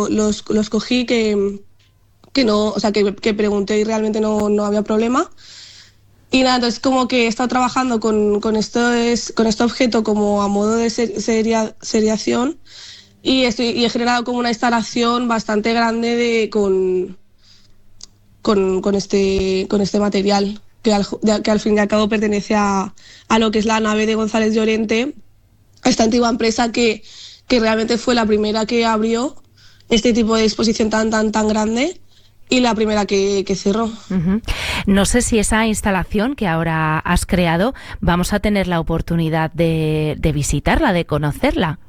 los cogí que no, o sea, que pregunté y realmente no había problema. Y nada, entonces como que he estado trabajando con este objeto como a modo de seriación y he generado como una instalación bastante grande con este material que al fin y al cabo pertenece a lo que es la nave de González Llorente, esta antigua empresa que realmente fue la primera que abrió este tipo de exposición tan grande y la primera que cerró. Uh-huh. No sé si esa instalación que ahora has creado vamos a tener la oportunidad de visitarla, de conocerla.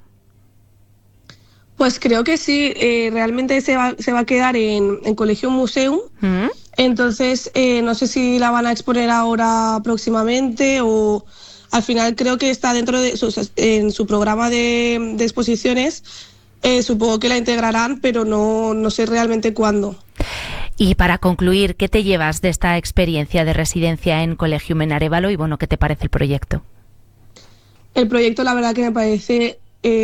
Pues creo que sí, realmente se va a quedar en Collegium Museum. Uh-huh. Entonces no sé si la van a exponer ahora próximamente o al final creo que está dentro de en su programa de exposiciones. Supongo que la integrarán, pero no sé realmente cuándo. Y para concluir, ¿qué te llevas de esta experiencia de residencia en Collegium en Arévalo y bueno, qué te parece el proyecto? El proyecto la verdad que me parece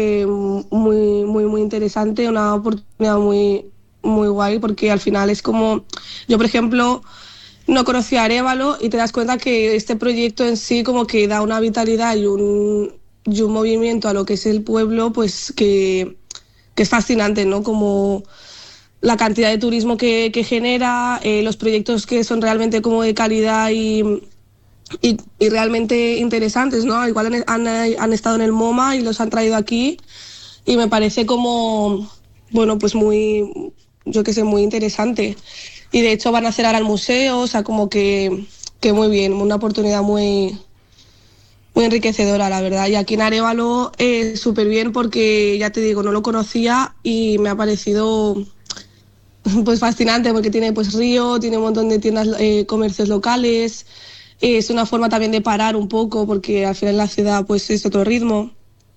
muy interesante, una oportunidad muy guay, porque al final es como, yo por ejemplo no conocía Arévalo y te das cuenta que este proyecto en sí como que da una vitalidad y un movimiento a lo que es el pueblo, pues que es fascinante, ¿no? Como la cantidad de turismo que genera, los proyectos que son realmente como de calidad y realmente interesantes, ¿no? Igual han estado en el MoMA y los han traído aquí y me parece como, bueno, pues muy, yo qué sé, muy interesante. Y de hecho van a hacer ahora el museo, o sea, como que muy bien, una oportunidad muy enriquecedora, la verdad. Y aquí en Arévalo súper bien porque, ya te digo, no lo conocía y me ha parecido pues fascinante porque tiene pues río, tiene un montón de tiendas, comercios locales. Es una forma también de parar un poco porque al final la ciudad pues es otro ritmo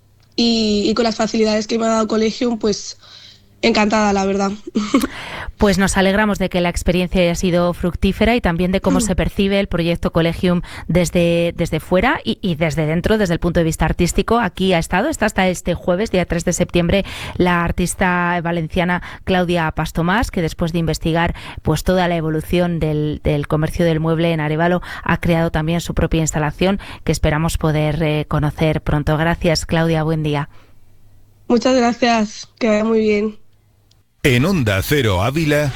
y con las facilidades que me ha dado Collegium pues encantada, la verdad. Pues nos alegramos de que la experiencia haya sido fructífera y también de cómo se percibe el proyecto Collegium desde fuera y desde dentro, desde el punto de vista artístico. Aquí está hasta este jueves, día 3 de septiembre, la artista valenciana Claudia Pastomás, que después de investigar pues toda la evolución del comercio del mueble en Arévalo, ha creado también su propia instalación que esperamos poder conocer pronto. Gracias, Claudia, buen día. Muchas gracias, que vaya muy bien. En Onda Cero Ávila,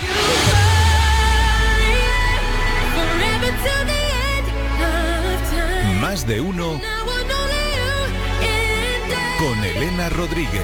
Más de uno con Elena Rodríguez.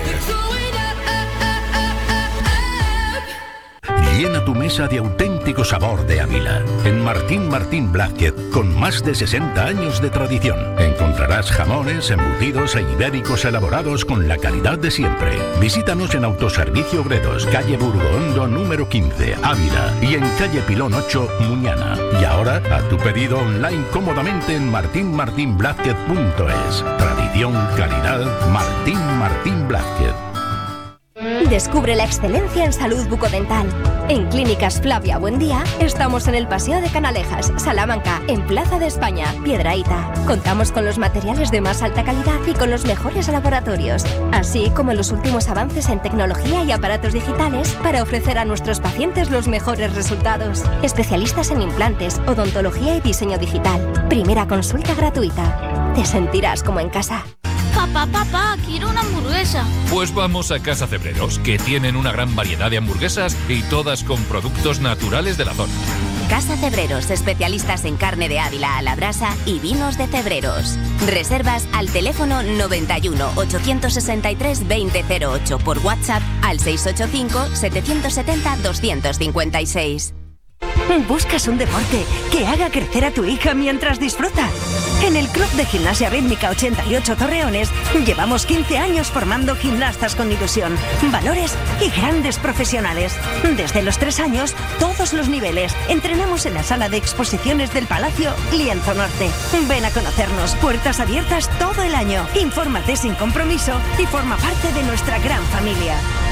Llena tu mesa de auténtico sabor de Ávila. En Martín Blázquez, con más de 60 años de tradición, encontrarás jamones, embutidos e ibéricos elaborados con la calidad de siempre. Visítanos en Autoservicio Gredos, calle Burgondo número 15, Ávila, y en calle Pilón 8, Muñana. Y ahora, a tu pedido online cómodamente en martinmartinblázquez.es. Tradición, calidad, Martín Blázquez. Descubre la excelencia en salud bucodental. En Clínicas Flavia Buendía estamos en el Paseo de Canalejas, Salamanca, en Plaza de España, Piedrahíta. Contamos con los materiales de más alta calidad y con los mejores laboratorios, así como los últimos avances en tecnología y aparatos digitales para ofrecer a nuestros pacientes los mejores resultados. Especialistas en implantes, odontología y diseño digital. Primera consulta gratuita. Te sentirás como en casa. Papá, quiero una hamburguesa. Pues vamos a Casa Cebreros, que tienen una gran variedad de hamburguesas y todas con productos naturales de la zona. Casa Cebreros, especialistas en carne de Ávila a la brasa y vinos de Cebreros. Reservas al teléfono 91 863 2008, por WhatsApp al 685 770 256. ¿Buscas un deporte que haga crecer a tu hija mientras disfruta? En el Club de Gimnasia Rítmica 88 Torreones llevamos 15 años formando gimnastas con ilusión, valores y grandes profesionales. Desde los 3 años, todos los niveles. Entrenamos en la sala de exposiciones del Palacio Lienzo Norte. Ven a conocernos, puertas abiertas todo el año. Infórmate sin compromiso y forma parte de nuestra gran familia.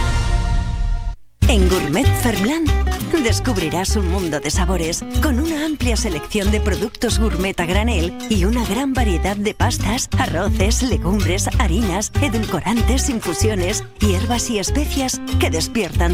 En Gourmet Fermland descubrirás un mundo de sabores con una amplia selección de productos gourmet a granel y una gran variedad de pastas, arroces, legumbres, harinas, edulcorantes, infusiones, hierbas y especias que despiertan